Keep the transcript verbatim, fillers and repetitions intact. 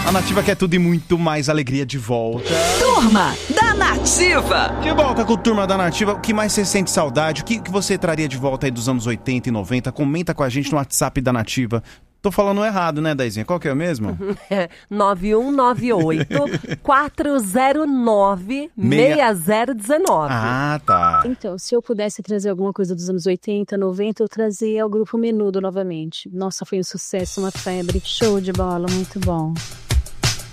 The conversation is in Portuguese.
A Nativa quer tudo e muito mais alegria de volta. Turma da Nativa. De volta com o Turma da Nativa. O que mais você sente saudade? O que, que você traria de volta aí dos anos oitenta e noventa? Comenta com a gente no WhatsApp da Nativa. Tô falando errado, né, Daizinha? Qual que é o mesmo? É nove um nove oito, quatro zero nove, seis zero um nove. Ah, tá. Então, se eu pudesse trazer alguma coisa dos anos oitenta, noventa, eu trazia o Grupo Menudo novamente. Nossa, foi um sucesso, uma febre. Show de bola, muito bom.